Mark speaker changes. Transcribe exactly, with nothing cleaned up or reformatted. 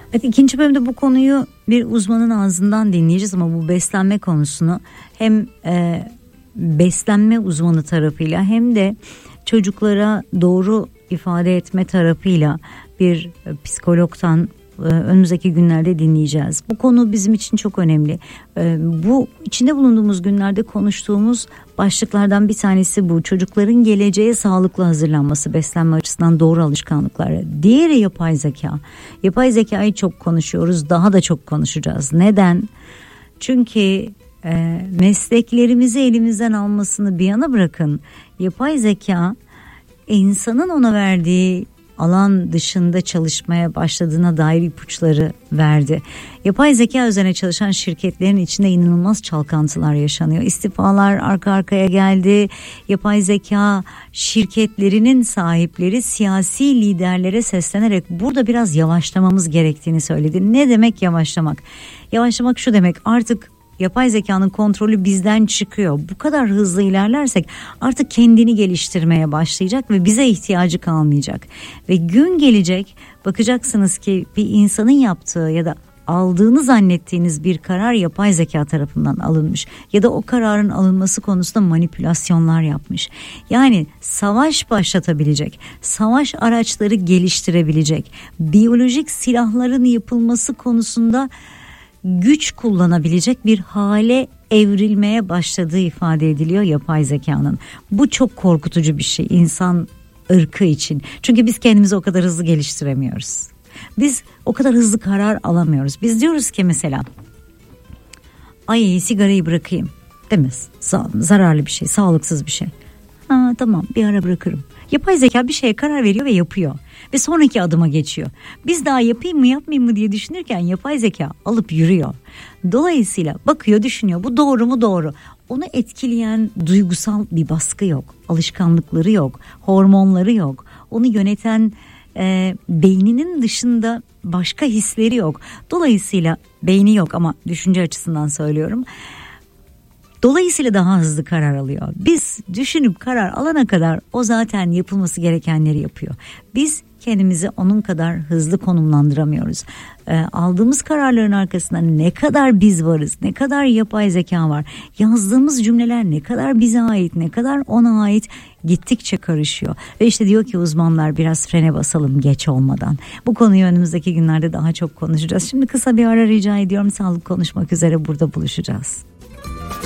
Speaker 1: Evet, ikinci bölümde bu konuyu bir uzmanın ağzından dinleyeceğiz ama bu beslenme konusunu hem e, beslenme uzmanı tarafıyla hem de çocuklara doğru ifade etme tarafıyla bir e, psikologtan önümüzdeki günlerde dinleyeceğiz. Bu konu bizim için çok önemli. Bu içinde bulunduğumuz günlerde konuştuğumuz başlıklardan bir tanesi bu. Çocukların geleceğe sağlıklı hazırlanması, beslenme açısından doğru alışkanlıklar. Diğeri yapay zeka. Yapay zekayı çok konuşuyoruz, daha da çok konuşacağız. Neden? Çünkü e, mesleklerimizi elimizden almasını bir yana bırakın. Yapay zeka insanın ona verdiği alan dışında çalışmaya başladığına dair ipuçları verdi. Yapay zeka üzerine çalışan şirketlerin içinde inanılmaz çalkantılar yaşanıyor. İstifalar arka arkaya geldi. Yapay zeka şirketlerinin sahipleri siyasi liderlere seslenerek burada biraz yavaşlamamız gerektiğini söyledi. Ne demek yavaşlamak? Yavaşlamak şu demek: artık yapay zekanın kontrolü bizden çıkıyor. Bu kadar hızlı ilerlersek artık kendini geliştirmeye başlayacak ve bize ihtiyacı kalmayacak. Ve gün gelecek, bakacaksınız ki bir insanın yaptığı ya da aldığını zannettiğiniz bir karar yapay zeka tarafından alınmış ya da o kararın alınması konusunda manipülasyonlar yapmış. Yani savaş başlatabilecek, savaş araçları geliştirebilecek, biyolojik silahların yapılması konusunda güç kullanabilecek bir hale evrilmeye başladığı ifade ediliyor yapay zekanın. Bu çok korkutucu bir şey insan ırkı için. Çünkü biz kendimizi o kadar hızlı geliştiremiyoruz. Biz o kadar hızlı karar alamıyoruz. Biz diyoruz ki mesela, ay sigarayı bırakayım, değil mi? Zararlı bir şey, sağlıksız bir şey. Ha, tamam, bir ara bırakırım. Yapay zeka bir şeye karar veriyor ve yapıyor. Ve sonraki adıma geçiyor. Biz daha yapayım mı yapmayayım mı diye düşünürken yapay zeka alıp yürüyor. Dolayısıyla bakıyor, düşünüyor, bu doğru mu? Doğru. Onu etkileyen duygusal bir baskı yok. Alışkanlıkları yok. Hormonları yok. Onu yöneten e, beyninin dışında başka hisleri yok. Dolayısıyla beyni yok ama düşünce açısından söylüyorum. Dolayısıyla daha hızlı karar alıyor. Biz düşünüp karar alana kadar o zaten yapılması gerekenleri yapıyor. Biz kendimizi onun kadar hızlı konumlandıramıyoruz. E, aldığımız kararların arkasında ne kadar biz varız, ne kadar yapay zeka var, yazdığımız cümleler ne kadar bize ait, ne kadar ona ait gittikçe karışıyor. Ve işte diyor ki uzmanlar, biraz frene basalım geç olmadan. Bu konuyu önümüzdeki günlerde daha çok konuşacağız. Şimdi kısa bir ara rica ediyorum. Sağlık konuşmak üzere burada buluşacağız.